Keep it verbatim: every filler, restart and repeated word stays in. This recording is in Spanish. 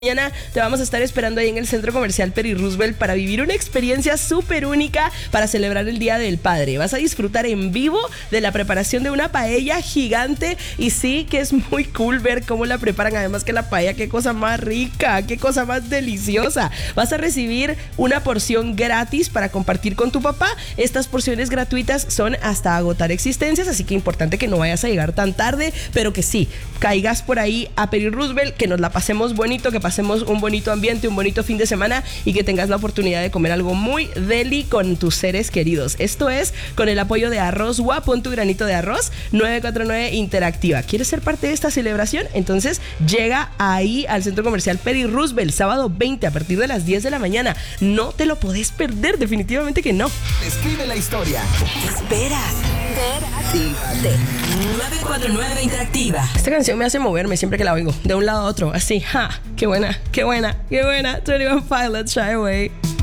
Mañana te vamos a estar esperando ahí en el Centro Comercial Peri Roosevelt para vivir una experiencia súper única para celebrar el Día del Padre. Vas a disfrutar en vivo de la preparación de una paella gigante y sí que es muy cool ver cómo la preparan. Además que la paella, qué cosa más rica, qué cosa más deliciosa. Vas a recibir una porción gratis para compartir con tu papá. Estas porciones gratuitas son hasta agotar existencias, así que importante que no vayas a llegar tan tarde, pero que sí, caigas por ahí a Peri Roosevelt, que nos la pasemos bonito, que pasemos un bonito ambiente, un bonito fin de semana y que tengas la oportunidad de comer algo muy deli con tus seres queridos. Esto es con el apoyo de Arroz Gua, pon tu granito de arroz, nueve cuatro nueve Interactiva. ¿Quieres ser parte de esta celebración? Entonces llega ahí al Centro Comercial Peri Roosevelt, sábado veinte a partir de las diez de la mañana. No te lo podés perder, definitivamente que no. Escribe la historia. Esperas. Espérate. nueve cuatro nueve Interactiva. Esta canción me hace moverme siempre que la oigo, de un lado a otro, así, ja, qué buena, qué buena, qué buena. twenty-one Pilots, Shy Away.